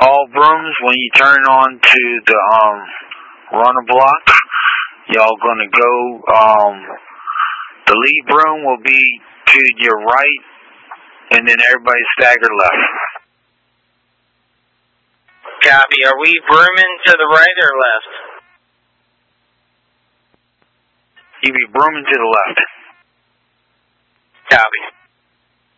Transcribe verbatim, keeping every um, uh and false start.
all brooms, when you turn on to the um, runner block, y'all gonna go, um, the lead broom will be to your right, and then everybody stagger left. Copy. Are we brooming to the right or left? You be brooming to the left. Copy.